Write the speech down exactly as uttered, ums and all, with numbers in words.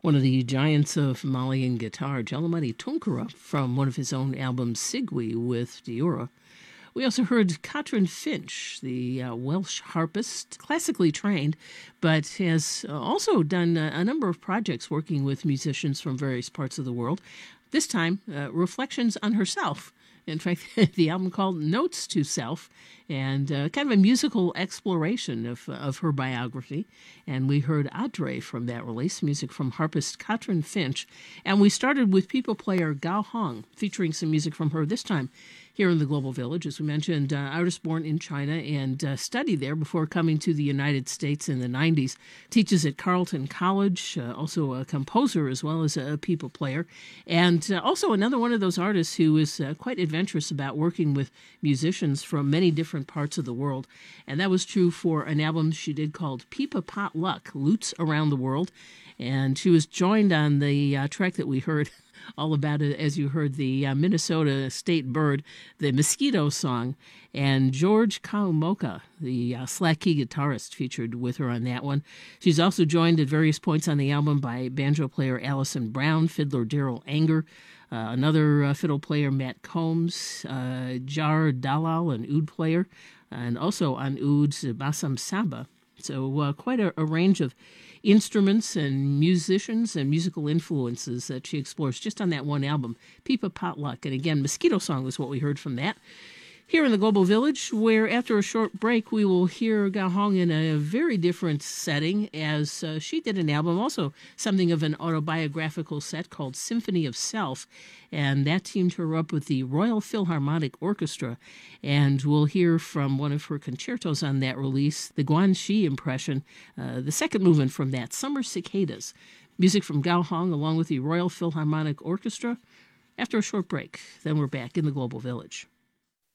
One of the giants of Malian guitar, Jalamati Tunkara, from one of his own albums, Sigwi, with Diura. We also heard Catherine Finch, the uh, Welsh harpist, classically trained, but has uh, also done a, a number of projects working with musicians from various parts of the world. This time, uh, reflections on herself. In fact, the album called Notes to Self, and uh, kind of a musical exploration of of her biography. And we heard Adre from that release, music from harpist Catherine Finch. And we started with people player Gao Hong, featuring some music from her this time here in the Global Village. As we mentioned, uh, artist born in China and uh, studied there before coming to the United States in the nineties. Teaches at Carleton College, uh, also a composer as well as a people player. And uh, also another one of those artists who is uh, quite adventurous about working with musicians from many different parts of the world. And that was true for an album she did called Pipa Potluck, Lutes Around the World. And she was joined on the uh, track that we heard all about it, as you heard, the uh, Minnesota state bird, the Mosquito Song, and George Kaumoka, the uh, slack key guitarist, featured with her on that one. She's also joined at various points on the album by banjo player Allison Brown, fiddler Daryl Anger, uh, another uh, fiddle player Matt Combs, uh, Jar Dalal, an oud player, and also on ouds Basam Saba. So uh, quite a, a range of instruments and musicians and musical influences that she explores just on that one album, Pipa Potluck. And again, Mosquito Song was what we heard from that. Here in the Global Village, where after a short break, we will hear Gao Hong in a very different setting, as uh, she did an album, also something of an autobiographical set called Symphony of Self, and that teamed her up with the Royal Philharmonic Orchestra. And we'll hear from one of her concertos on that release, the Guanxi Impression, uh, the second movement from that, Summer Cicadas. Music from Gao Hong along with the Royal Philharmonic Orchestra. After a short break, then we're back in the Global Village.